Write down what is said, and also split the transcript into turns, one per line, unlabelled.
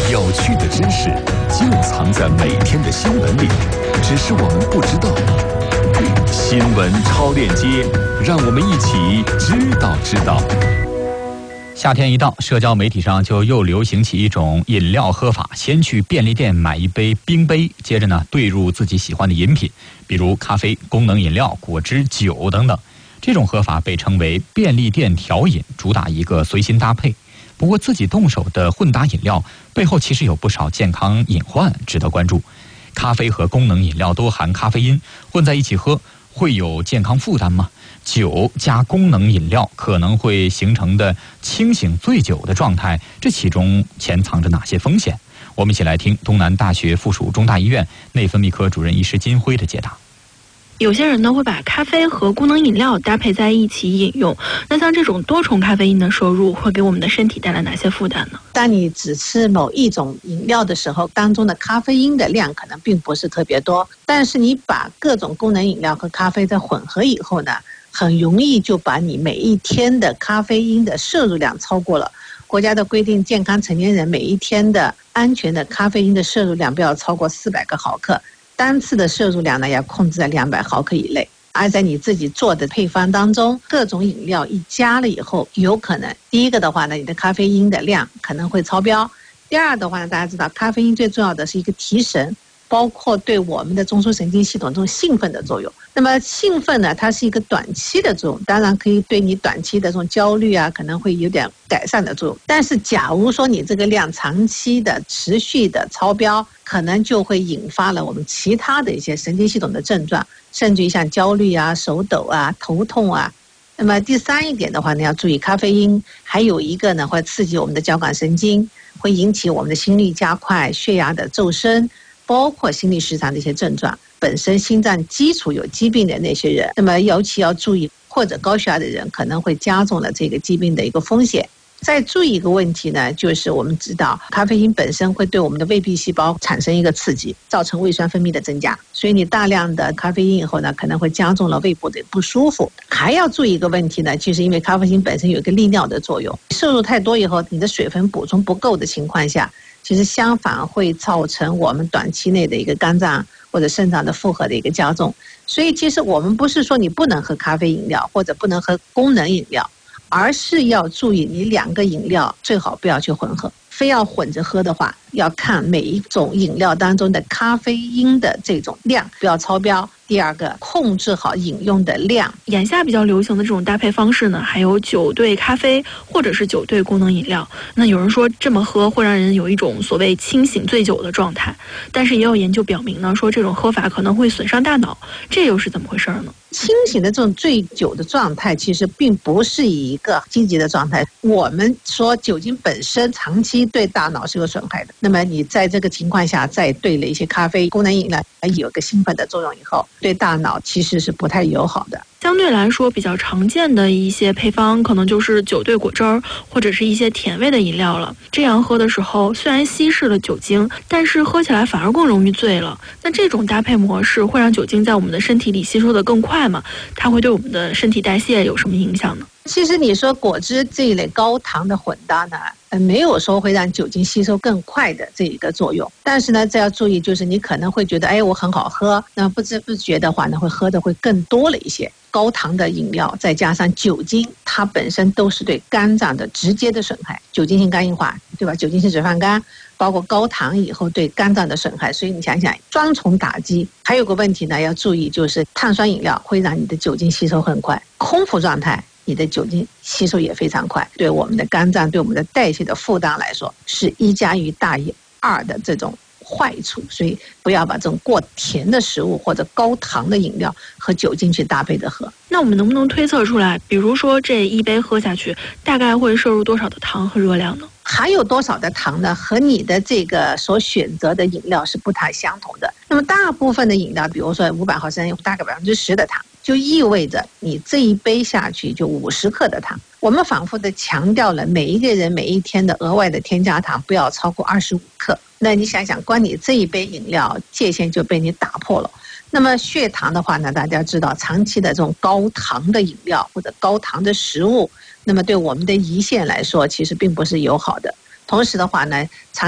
有趣的知识就藏在每天的新闻里，只是我们不知道。新闻超链接，让我们一起知道。
夏天一到，社交媒体上就又流行起一种饮料喝法：先去便利店买一杯冰杯，接着呢兑入自己喜欢的饮品，比如咖啡、功能饮料、果汁、酒等等。这种喝法被称为便利店调饮，主打一个随心搭配。不过自己动手的混搭饮料背后其实有不少健康隐患值得关注。咖啡和功能饮料都含咖啡因，混在一起喝会有健康负担吗？酒加功能饮料可能会形成的清醒醉酒的状态，这其中潜藏着哪些风险？我们一起来听东南大学附属中大医院内分泌科主任医师金辉的解答。
有些人呢会把咖啡和功能饮料搭配在一起饮用，那像这种多重咖啡因的摄入会给我们的身体带来哪些负担呢？
当你只吃某一种饮料的时候，当中的咖啡因的量可能并不是特别多，但是你把各种功能饮料和咖啡在混合以后呢，很容易就把你每一天的咖啡因的摄入量超过了。国家的规定，健康成年人每一天的安全的咖啡因的摄入量不要超过400个毫克，单次的摄入量呢要控制在200毫克以内。而在你自己做的配方当中，各种饮料一加了以后，有可能第一个的话呢，你的咖啡因的量可能会超标；第二的话呢，大家知道咖啡因最重要的是一个提神，包括对我们的中枢神经系统这种兴奋的作用。那么兴奋呢，它是一个短期的作用，当然可以对你短期的这种焦虑啊，可能会有点改善的作用。但是假如说你这个量长期的持续的超标，可能就会引发了我们其他的一些神经系统的症状，甚至于像焦虑啊、手抖啊、头痛啊。那么第三一点的话呢，要注意咖啡因还有一个呢会刺激我们的交感神经，会引起我们的心率加快、血压的骤升，包括心律失常的一些症状。本身心脏基础有疾病的那些人，那么尤其要注意，或者高血压的人可能会加重了这个疾病的一个风险。再注意一个问题呢，就是我们知道咖啡因本身会对我们的胃壁细胞产生一个刺激，造成胃酸分泌的增加，所以你大量的咖啡因以后呢，可能会加重了胃部的不舒服。还要注意一个问题呢，就是因为咖啡因本身有一个利尿的作用，摄入太多以后，你的水分补充不够的情况下，其实相反会造成我们短期内的一个肝脏或者肾脏的负荷的一个加重。所以其实我们不是说你不能喝咖啡饮料或者不能喝功能饮料，而是要注意你两个饮料最好不要去混合，非要混着喝的话，要看每一种饮料当中的咖啡因的这种量不要超标。第二个，控制好饮用的量。
眼下比较流行的这种搭配方式呢，还有酒兑咖啡或者是酒兑功能饮料。那有人说这么喝会让人有一种所谓清醒醉酒的状态，但是也有研究表明呢，说这种喝法可能会损伤大脑，这又是怎么回事呢？
清醒的这种醉酒的状态其实并不是一个积极的状态。我们说酒精本身长期对大脑是有损害的，那么你在这个情况下再兑了一些咖啡、功能饮料，有个兴奋的作用以后，对大脑其实是不太友好的。
相对来说比较常见的一些配方可能就是酒兑果汁儿或者是一些甜味的饮料了。这样喝的时候虽然稀释了酒精，但是喝起来反而更容易醉了。那这种搭配模式会让酒精在我们的身体里吸收的更快吗？它会对我们的身体代谢有什么影响呢？
其实你说果汁这一类高糖的混搭呢，没有说会让酒精吸收更快的这一个作用。但是呢，这要注意，就是你可能会觉得，我很好喝，那不知不觉的话呢，会喝的会更多了一些。高糖的饮料再加上酒精，它本身都是对肝脏的直接的损害，酒精性肝硬化，对吧？酒精性脂肪肝，包括高糖以后对肝脏的损害，所以你想想双重打击。还有个问题呢，要注意，就是碳酸饮料会让你的酒精吸收很快，空腹状态你的酒精吸收也非常快，对我们的肝脏对我们的代谢的负担来说是1加1大于2的这种坏处。所以不要把这种过甜的食物或者高糖的饮料和酒精去搭配的喝。
那我们能不能推测出来，比如说这一杯喝下去大概会摄入多少的糖和热量呢？
含有多少的糖呢，和你的这个所选择的饮料是不太相同的。那么大部分的饮料，比如说500毫升大概10%的糖，就意味着你这一杯下去就50克的糖。我们反复的强调了每一个人每一天的额外的添加糖不要超过25克。那你想想，光你这一杯饮料界限就被你打破了。那么血糖的话呢，大家知道长期的这种高糖的饮料或者高糖的食物，那么对我们的胰腺来说其实并不是友好的。同时的话呢，